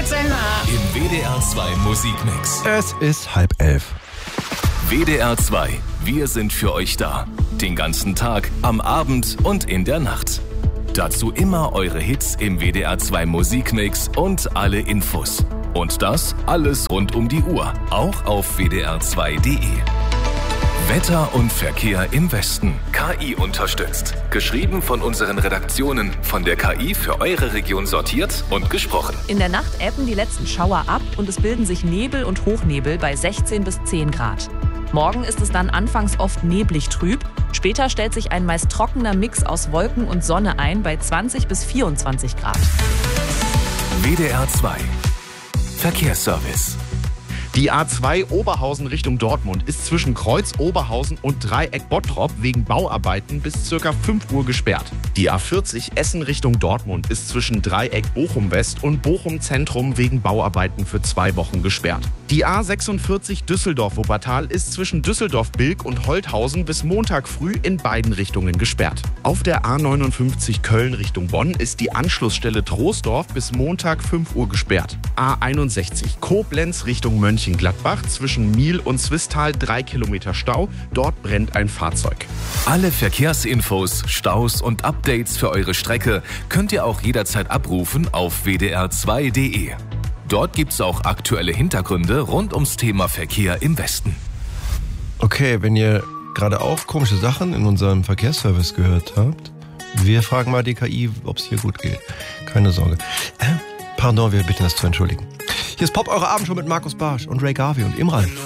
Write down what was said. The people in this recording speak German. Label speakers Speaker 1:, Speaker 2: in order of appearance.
Speaker 1: Privatsender.
Speaker 2: Im WDR 2 Musikmix.
Speaker 3: Es ist 10:30.
Speaker 2: WDR 2. Wir sind für euch da. Den ganzen Tag, am Abend und in der Nacht. Dazu immer eure Hits im WDR 2 Musikmix und alle Infos. Und das alles rund um die Uhr. Auch auf wdr2.de. Wetter und Verkehr im Westen. KI unterstützt. Geschrieben von unseren Redaktionen. Von der KI für eure Region sortiert und gesprochen.
Speaker 4: In der Nacht ebben die letzten Schauer ab und es bilden sich Nebel und Hochnebel bei 16 bis 10 Grad. Morgen ist es dann anfangs oft neblig trüb. Später stellt sich ein meist trockener Mix aus Wolken und Sonne ein bei 20 bis 24 Grad.
Speaker 2: WDR 2. Verkehrsservice.
Speaker 3: Die A2 Oberhausen Richtung Dortmund ist zwischen Kreuz Oberhausen und Dreieck Bottrop wegen Bauarbeiten bis ca. 5 Uhr gesperrt. Die A40 Essen Richtung Dortmund ist zwischen Dreieck Bochum West und Bochum Zentrum wegen Bauarbeiten für 2 Wochen gesperrt. Die A46 Düsseldorf-Wuppertal ist zwischen Düsseldorf-Bilk und Holthausen bis Montag früh in beiden Richtungen gesperrt. Auf der A59 Köln Richtung Bonn ist die Anschlussstelle Troisdorf bis Montag 5 Uhr gesperrt. A61 Koblenz Richtung Mönchengladbach zwischen Miel und Swisttal 3 Kilometer Stau. Dort brennt ein Fahrzeug.
Speaker 2: Alle Verkehrsinfos, Staus und Updates für eure Strecke könnt ihr auch jederzeit abrufen auf wdr2.de. Dort gibt's auch aktuelle Hintergründe rund ums Thema Verkehr im Westen.
Speaker 5: Okay, wenn ihr gerade auch komische Sachen in unserem Verkehrsservice gehört habt, wir fragen mal die KI, ob es hier gut geht. Keine Sorge. Pardon, wir bitten das zu entschuldigen. Hier ist Pop, eure Abendshow mit Markus Barsch und Ray Garvey und Imran.